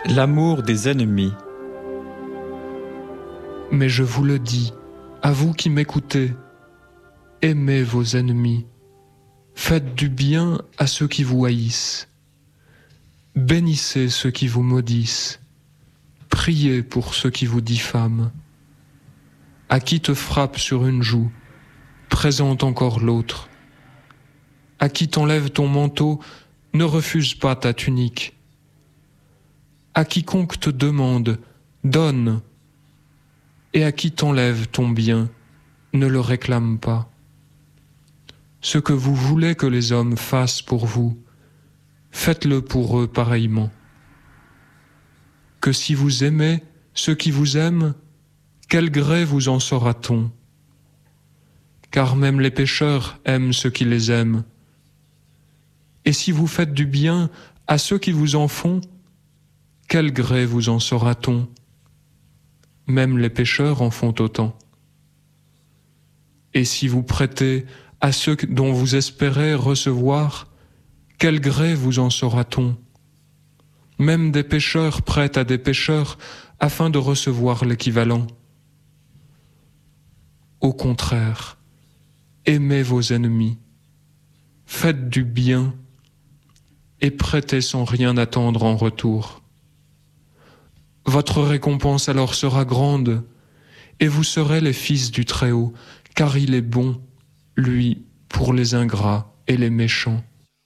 L'amour des ennemis. Mais je vous le dis, à vous qui m'écoutez, aimez vos ennemis, faites du bien à ceux qui vous haïssent, bénissez ceux qui vous maudissent, priez pour ceux qui vous diffament. À qui te frappe sur une joue, présente encore l'autre. À qui t'enlève ton manteau, ne refuse pas ta tunique. À quiconque te demande, donne. Et à qui t'enlève ton bien, ne le réclame pas. Ce que vous voulez que les hommes fassent pour vous, faites-le pour eux pareillement. Que si vous aimez ceux qui vous aiment, quel gré vous en saura-t-on? Car même les pécheurs aiment ceux qui les aiment. Et si vous faites du bien à ceux qui vous en font, quel gré vous en saura-t-on? Même les pécheurs en font autant. Et si vous prêtez à ceux dont vous espérez recevoir, quel gré vous en saura-t-on? Même des pécheurs prêtent à des pécheurs afin de recevoir l'équivalent. Au contraire, aimez vos ennemis, faites du bien et prêtez sans rien attendre en retour. Votre récompense alors sera grande, et vous serez les fils du Très-Haut, car il est bon, lui, pour les ingrats et les méchants.